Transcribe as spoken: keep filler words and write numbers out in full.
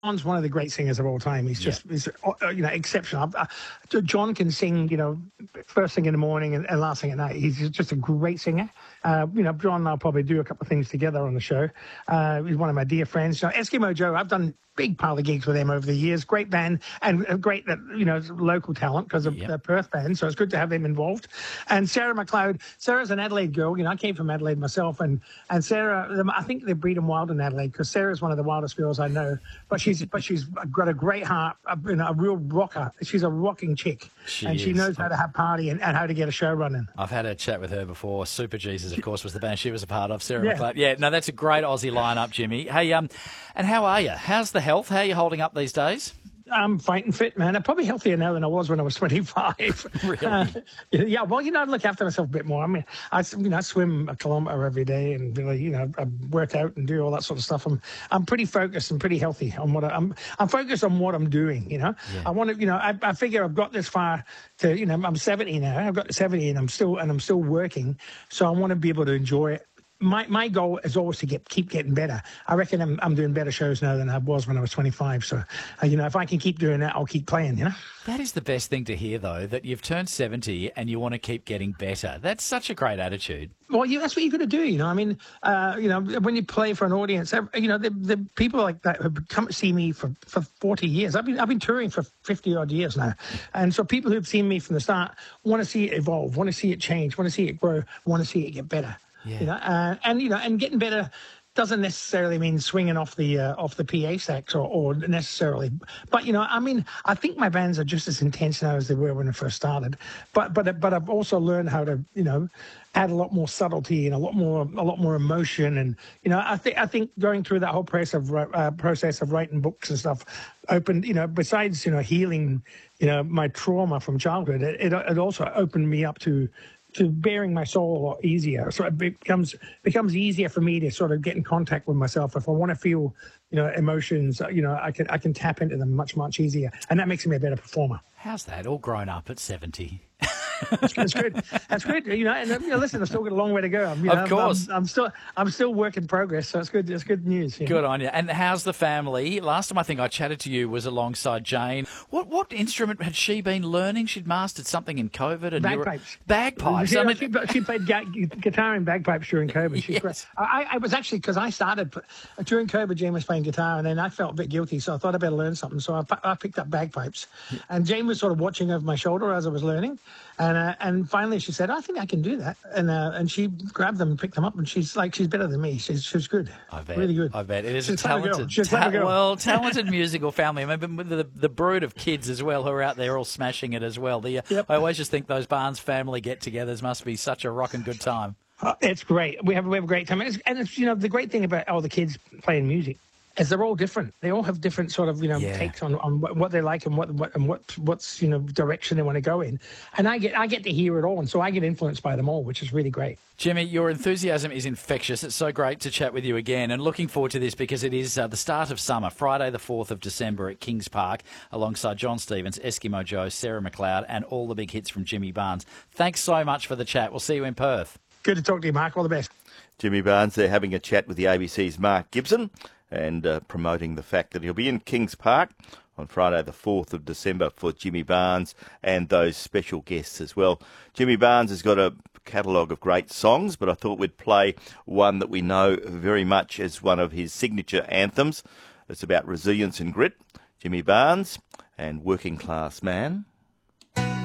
John's one of the great singers of all time. He's just, yeah. he's, uh, you know, exceptional. Uh, John can sing, you know, first thing in the morning and, and last thing at night. He's just a great singer. Uh, you know, John and I'll probably do a couple of things together on the show. Uh, he's one of my dear friends. So Eskimo Joe, I've done big pile of gigs with them over the years. Great band and great, that you know, local talent because of yep. the Perth band. So it's good to have them involved. And Sarah McLeod. Sarah's an Adelaide girl. You know, I came from Adelaide myself, and and Sarah, I think they breed them wild in Adelaide because Sarah's one of the wildest girls I know. But she's but she's got a great heart, a, you know, a real rocker. She's a rocking chick, she and is. she knows how to have party and, and how to get a show running. I've had a chat with her before. Super Jesus, of course, was the band she was a part of. Sarah yeah. McLeod. Yeah, no, that's a great Aussie lineup, Jimmy. Hey, um, and how are you? How's the health? How are you holding up these days? I'm fighting fit, man. I'm probably healthier now than I was when I was twenty-five. Really? Uh, yeah, well, you know, I look after myself a bit more. I mean, I, you know, I swim a kilometre every day and, you know, I work out and do all that sort of stuff. I'm I'm pretty focused and pretty healthy on what I, I'm I'm focused on what I'm doing, you know. Yeah. I want to, you know, I, I figure I've got this far to, you know, I'm seventy now. I've got to seventy and I'm still and I'm still working. So I want to be able to enjoy it. My my goal is always to get keep getting better. I reckon I'm I'm doing better shows now than I was when I was twenty-five. So, uh, you know, if I can keep doing that, I'll keep playing, you know? That is the best thing to hear, though, that you've turned seventy and you want to keep getting better. That's such a great attitude. Well, you, that's what you've got to do, you know. I mean, uh, you know, when you play for an audience, you know, the, the people like that have come to see me for, for forty years. I've been I've been touring for fifty-odd years now. And so people who've seen me from the start want to see it evolve, want to see it change, want to see it grow, want to see it get better. Yeah. You know, uh, and you know, and getting better doesn't necessarily mean swinging off the uh, off the P A stacks or, or necessarily. But you know, I mean, I think my bands are just as intense now as they were when I first started. But but but I've also learned how to, you know, add a lot more subtlety and a lot more a lot more emotion. And you know, I think I think going through that whole process of uh, process of writing books and stuff opened, you know, besides you know healing, you know, my trauma from childhood, it it, it also opened me up to. to bearing my soul a lot easier. So it becomes becomes easier for me to sort of get in contact with myself. If I want to feel, you know, emotions, you know, I can I can tap into them much, much easier. And that makes me a better performer. How's that? All grown up at seventy. That's, that's good. That's good. You know, and you know, listen, I've still got a long way to go. I'm, you know, of course, I'm, I'm still, I'm still work in progress. So it's good. It's good news. You know? Good on you. And how's the family? Last time I think I chatted to you was alongside Jane. What what instrument had she been learning? She'd mastered something in COVID. And bagpipes. Were, bagpipes. She, I mean, she, she played ga- guitar and bagpipes during COVID. She's yes. great. I, I was actually because I started during COVID. Jane was playing guitar, and then I felt a bit guilty, so I thought I better learn something. So I, I picked up bagpipes, and Jane was sort of watching over my shoulder as I was learning, and uh, and finally she said, "I think I can do that," and uh, and she grabbed them and picked them up, and she's like, she's better than me. She's she's good. I bet. Really good. I bet it is she's a talented, she's ta- girl. well, talented musical family. I mean, the, the brood of kids as well who are out there all smashing it as well. The, uh, yep. I always just think those Barnes family get-togethers must be such a rocking good time. Uh, it's great. We have we have a great time, and it's, and it's you know the great thing about all the kids playing music. Is they're all different. They all have different sort of, you know, yeah. takes on, on what, what they like and what, what and what what's you know direction they want to go in. And I get I get to hear it all, and so I get influenced by them all, which is really great. Jimmy, your enthusiasm is infectious. It's so great to chat with you again, and looking forward to this because it is uh, the start of summer, Friday the fourth of December at Kings Park, alongside John Stevens, Eskimo Joe, Sarah McLeod, and all the big hits from Jimmy Barnes. Thanks so much for the chat. We'll see you in Perth. Good to talk to you, Mark. All the best. Jimmy Barnes there having a chat with the A B C's Mark Gibson, and uh, promoting the fact that he'll be in Kings Park on Friday the fourth of December for Jimmy Barnes and those special guests as well. Jimmy Barnes has got a catalogue of great songs, but I thought we'd play one that we know very much as one of his signature anthems. It's about resilience and grit. Jimmy Barnes and Working Class Man.